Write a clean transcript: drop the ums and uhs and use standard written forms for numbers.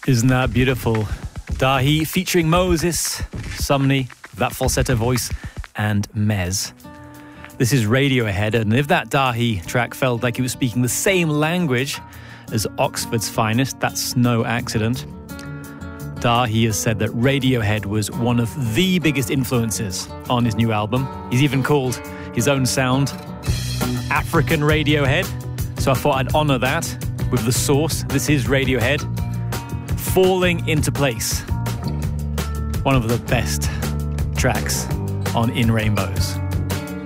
Isn't that beautiful? Dahi featuring Moses, Sumney, that falsetto voice, and Mez. This is Radiohead, and if that Dahi track felt like it was speaking the same language as Oxford's finest, that's no accident. Dahi has said that Radiohead was one of the biggest influences on his new album. He's even called his own sound African Radiohead. So I thought I'd honour that with the source. This is Radiohead. Falling Into Place. One of the best tracks on In Rainbows.